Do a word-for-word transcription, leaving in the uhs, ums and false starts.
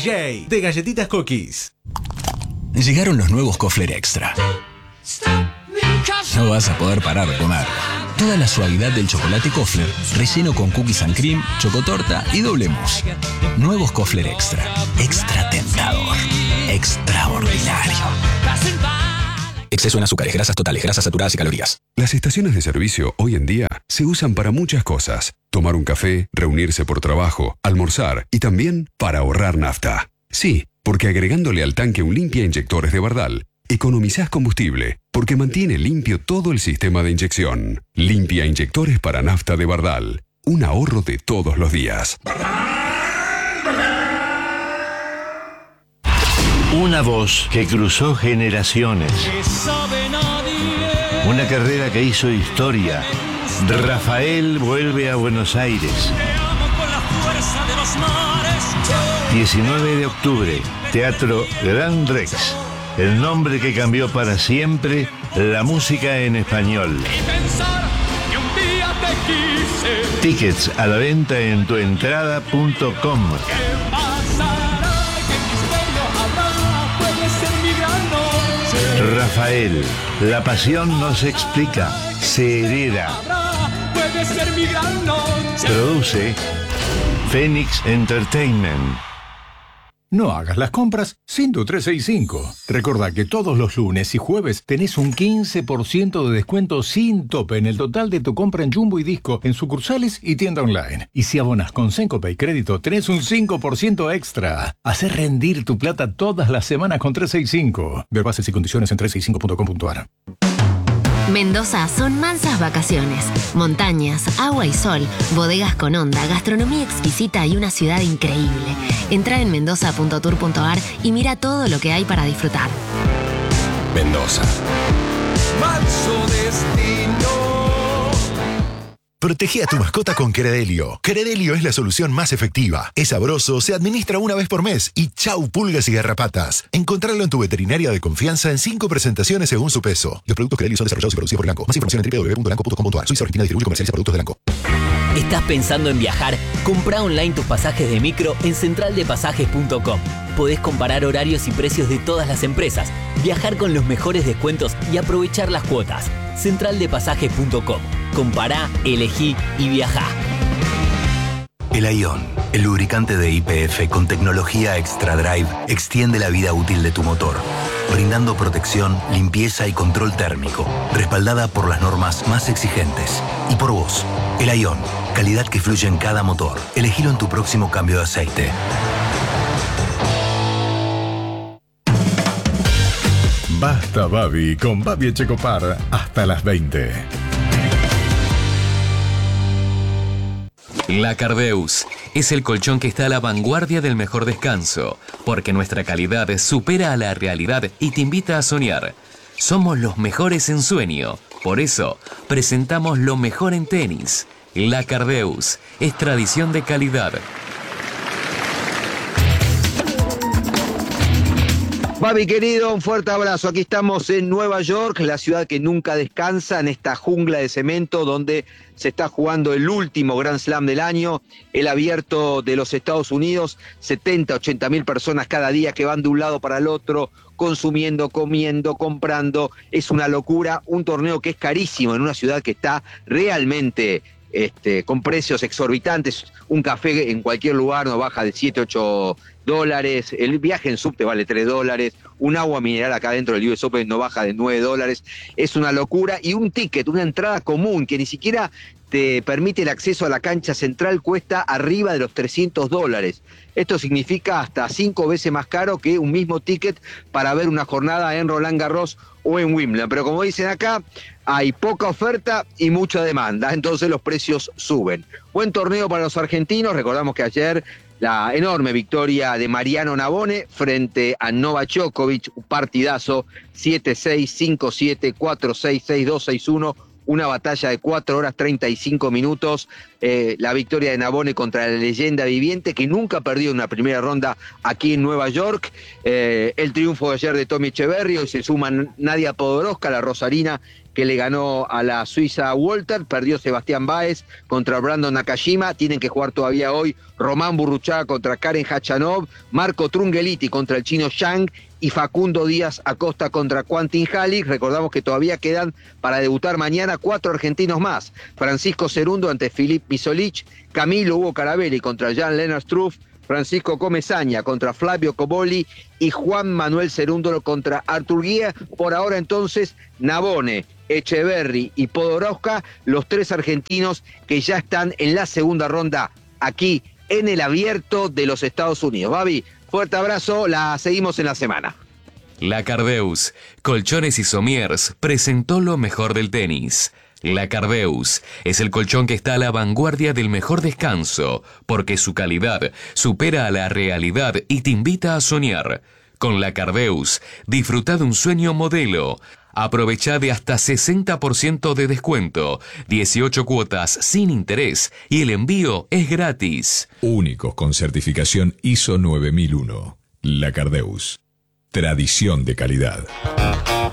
J de Galletitas Cookies. Llegaron los nuevos Kofler Extra. No vas a poder parar de comer. Toda la suavidad del chocolate Kofler, relleno con cookies and cream, chocotorta y doble mousse. Nuevos Kofler Extra. Extra tentador. Extraordinario. Exceso en azúcares, grasas totales, grasas saturadas y calorías. Las estaciones de servicio hoy en día se usan para muchas cosas. Tomar un café, reunirse por trabajo, almorzar y también para ahorrar nafta. Sí, porque agregándole al tanque un limpia inyectores de Bardal, economizás combustible, porque mantiene limpio todo el sistema de inyección. Limpia inyectores para nafta de Bardal. Un ahorro de todos los días. Una voz que cruzó generaciones. Una carrera que hizo historia. Rafael vuelve a Buenos Aires. diecinueve de octubre, Teatro Gran Rex. El nombre que cambió para siempre la música en español. Tickets a la venta en tuentrada punto com. Rafael, la pasión no se explica, se hereda. Produce Phoenix Entertainment. No hagas las compras sin tu trescientos sesenta y cinco. Recordá que todos los lunes y jueves tenés un quince por ciento de descuento sin tope en el total de tu compra en Jumbo y Disco en sucursales y tienda online. Y si abonás con Cencopay Crédito, tenés un cinco por ciento extra. Hacé rendir tu plata todas las semanas con trescientos sesenta y cinco. Ver bases y condiciones en trescientos sesenta y cinco punto com punto a r. Mendoza son mansas vacaciones, montañas, agua y sol, bodegas con onda, gastronomía exquisita y una ciudad increíble. Entra en mendoza punto tour punto a r y mira todo lo que hay para disfrutar. Mendoza. Manso destino. Protege a tu mascota con Credelio. Credelio es la solución más efectiva. Es sabroso, se administra una vez por mes y chau pulgas y garrapatas. Encontralo en tu veterinaria de confianza en cinco presentaciones según su peso. Los productos Credelio son desarrollados y producidos por Elanco. Más información en doble u doble u doble u punto elanco punto com punto a r. Suiza Argentina distribuye y comercializa productos de Elanco. ¿Estás pensando en viajar? Comprá online tus pasajes de micro en central de pasajes punto com. Podés comparar horarios y precios de todas las empresas, viajar con los mejores descuentos y aprovechar las cuotas. central de pasajes punto com. Compará, elegí y viajá. El Ion, el lubricante de Y P F con tecnología Extra Drive, extiende la vida útil de tu motor, brindando protección, limpieza y control térmico, respaldada por las normas más exigentes. Y por vos, el Ion, calidad que fluye en cada motor. Elegilo en tu próximo cambio de aceite. Basta Babi con Babi Echecopar hasta las veinte. La Cardeus es el colchón que está a la vanguardia del mejor descanso, porque nuestra calidad supera a la realidad y te invita a soñar. Somos los mejores en sueño, por eso presentamos lo mejor en tenis. La Cardeus es tradición de calidad. Babi querido, un fuerte abrazo. Aquí estamos en Nueva York, la ciudad que nunca descansa, en esta jungla de cemento donde se está jugando el último Grand Slam del año, el abierto de los Estados Unidos, setenta, ochenta mil personas cada día que van de un lado para el otro, consumiendo, comiendo, comprando. Es una locura, un torneo que es carísimo en una ciudad que está realmente este, con precios exorbitantes. Un café en cualquier lugar no baja de siete, ocho dólares, el viaje en subte vale tres dólares, un agua mineral acá dentro del U S Open no baja de nueve dólares, es una locura, y un ticket, una entrada común que ni siquiera te permite el acceso a la cancha central cuesta arriba de los trescientos dólares. Esto significa hasta cinco veces más caro que un mismo ticket para ver una jornada en Roland Garros o en Wimbledon, pero como dicen acá, hay poca oferta y mucha demanda, entonces los precios suben. Buen torneo para los argentinos, recordamos que ayer la enorme victoria de Mariano Navone frente a Novak Djokovic, un partidazo, siete seis, cinco siete, cuatro seis, seis dos, seis uno, una batalla de cuatro horas treinta y cinco minutos, eh, la victoria de Navone contra la leyenda viviente que nunca perdió en una primera ronda aquí en Nueva York, eh, el triunfo de ayer de Tommy Echeverry, hoy se suma Nadia Podoroska, la rosarina, que le ganó a la Suiza Walter, perdió Sebastián Báez contra Brandon Nakajima, tienen que jugar todavía hoy Román Burruchaga contra Karen Khachanov, Marco Trungeliti contra el chino Zhang y Facundo Díaz Acosta contra Quentin Halley. Recordamos que todavía quedan para debutar mañana cuatro argentinos más: Francisco Cerundo ante Filip Misolic, Camilo Hugo Carabelli contra Jan-Lennard Struff, Francisco Comesaña contra Flavio Cobolli y Juan Manuel Cerúndolo contra Artur Guía. Por ahora entonces Navone, Echeverry y Podoroska, los tres argentinos que ya están en la segunda ronda aquí en el Abierto de los Estados Unidos. Babi, fuerte abrazo, la seguimos en la semana. La Cardeus, Colchones y Somiers, presentó lo mejor del tenis. La Cardeus es el colchón que está a la vanguardia del mejor descanso, porque su calidad supera a la realidad y te invita a soñar. Con la Cardeus, disfruta de un sueño modelo. Aprovecha de hasta sesenta por ciento de descuento, dieciocho cuotas sin interés y el envío es gratis. Únicos con certificación I S O nueve mil uno. La Cardeus. Tradición de calidad.